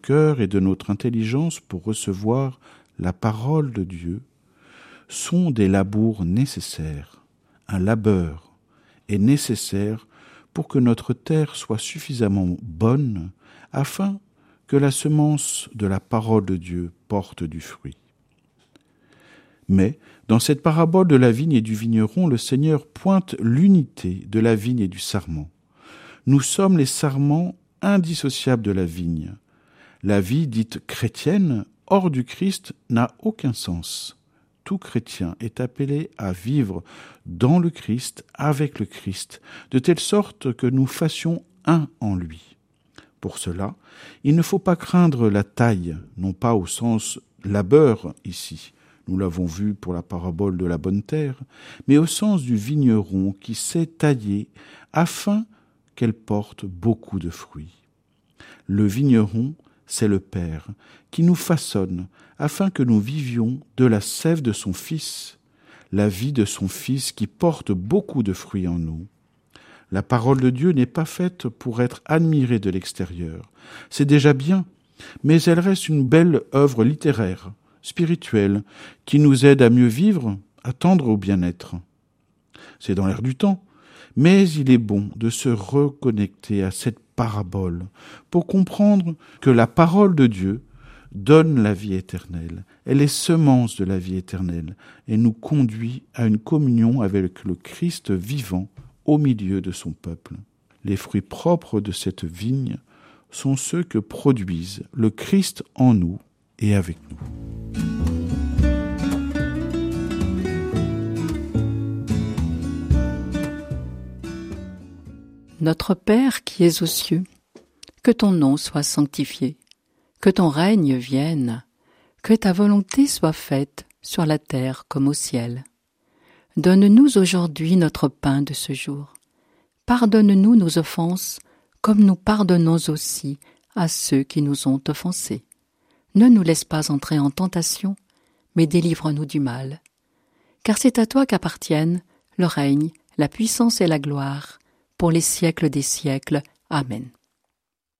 cœur et de notre intelligence pour recevoir la parole de Dieu sont des labours nécessaires. Un labeur est nécessaire pour que notre terre soit suffisamment bonne afin que la semence de la parole de Dieu porte du fruit. Mais, dans cette parabole de la vigne et du vigneron, le Seigneur pointe l'unité de la vigne et du sarment. Nous sommes les sarments indissociables de la vigne. La vie dite chrétienne, hors du Christ, n'a aucun sens. Tout chrétien est appelé à vivre dans le Christ, avec le Christ, de telle sorte que nous fassions un en lui. Pour cela, il ne faut pas craindre la taille, non pas au sens labeur ici, nous l'avons vu pour la parabole de la bonne terre, mais au sens du vigneron qui sait tailler afin qu'elle porte beaucoup de fruits. Le vigneron, c'est le Père qui nous façonne afin que nous vivions de la sève de son Fils, la vie de son Fils qui porte beaucoup de fruits en nous. La parole de Dieu n'est pas faite pour être admirée de l'extérieur. C'est déjà bien, mais elle reste une belle œuvre littéraire, spirituelle, qui nous aide à mieux vivre, à tendre au bien-être. C'est dans l'air du temps, mais il est bon de se reconnecter à cette parabole pour comprendre que la parole de Dieu donne la vie éternelle. Elle est semence de la vie éternelle et nous conduit à une communion avec le Christ vivant au milieu de son peuple. Les fruits propres de cette vigne sont ceux que produisent le Christ en nous et avec nous. Notre Père qui es aux cieux, que ton nom soit sanctifié, que ton règne vienne, que ta volonté soit faite sur la terre comme au ciel. Donne-nous aujourd'hui notre pain de ce jour. Pardonne-nous nos offenses, comme nous pardonnons aussi à ceux qui nous ont offensés. Ne nous laisse pas entrer en tentation, mais délivre-nous du mal. Car c'est à toi qu'appartiennent le règne, la puissance et la gloire, pour les siècles des siècles. Amen.